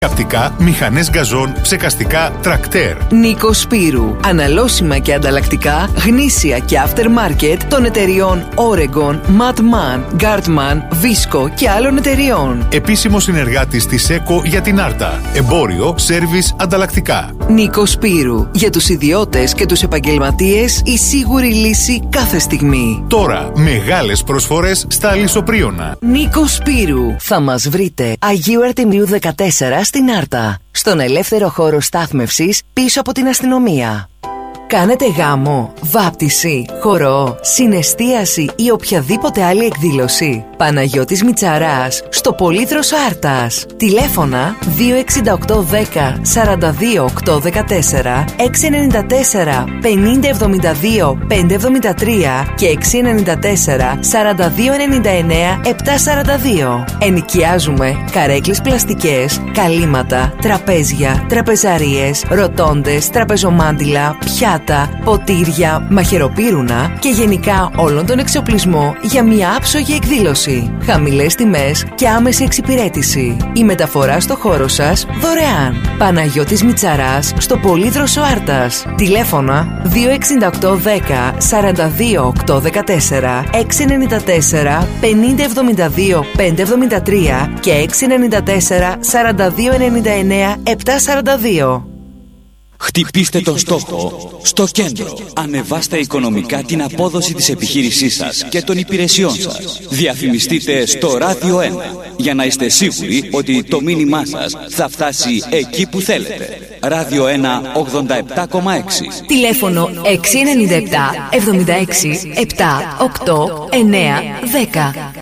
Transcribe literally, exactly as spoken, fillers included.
Καπτικά, μηχανές γκαζόν, ψεκαστικά, τρακτέρ. Νίκος Σπύρου. Αναλώσιμα και ανταλλακτικά, γνήσια και aftermarket των εταιριών Oregon, Madman, Guardman, Visco και άλλων εταιριών. Επίσημο συνεργάτης της ΕΚΟ για την Άρτα. Εμπόριο, σέρβις, ανταλλακτικά. Νίκος Σπύρου. Για τους ιδιώτες και τους επαγγελματίες, η σίγουρη λύση κάθε στιγμή. Τώρα, μεγάλες προσφορές στα αλυσοπρίωνα. Νίκος Σπύρου. Θα μας βρείτε Αγίου Αρτεμίου δεκατέσσερα στην Άρτα, στον ελεύθερο χώρο στάθμευσης πίσω από την αστυνομία. Κάνετε γάμο, βάπτιση, χορό, συναισθίαση ή οποιαδήποτε άλλη εκδήλωση? Παναγιώτης Μητσαράς, στο Πολύδροσο Άρτας. Τηλέφωνα δύο εξήντα οκτώ δέκα σαράντα δύο οκτακόσια δεκατέσσερα, έξι εννιά τέσσερα πενήντα εβδομήντα δύο πεντακόσια εβδομήντα τρία και έξι εννιά τέσσερα σαράντα δύο ενενήντα εννέα επτακόσια σαράντα δύο. Ενοικιάζουμε καρέκλες πλαστικές, καλύματα, τραπέζια, τραπεζαρίες, ροτόντες, τραπεζομάντιλα, πιάτα, ποτήρια, μαχαιροπύρουνα και γενικά όλον τον εξοπλισμό για μια άψογη εκδήλωση. Χαμηλές τιμές και άμεση εξυπηρέτηση. Η μεταφορά στο χώρο σας δωρεάν. Παναγιώτης Μητσαράς, στο Πολύδροσο Άρτας. Τηλέφωνα δύο εξήντα οκτώ δέκα σαράντα δύο οκτακόσια δεκατέσσερα, έξι εννιά τέσσερα πενήντα εβδομήντα δύο πεντακόσια εβδομήντα τρία και έξι εννιά τέσσερα σαράντα δύο ενενήντα εννέα επτακόσια σαράντα δύο. Χτυπήστε τον στόχο στο κέντρο. Ανεβάστε οικονομικά την απόδοση της επιχείρησής σας και των υπηρεσιών σας. Διαφημιστείτε στο Ράδιο ένα για να είστε σίγουροι ότι το μήνυμά σας θα φτάσει εκεί που θέλετε. Ράδιο ένα ογδόντα επτά κόμμα έξι. Τηλέφωνο έξι εννιά επτά εβδομήντα έξι επτά οκτώ εννέα δέκα.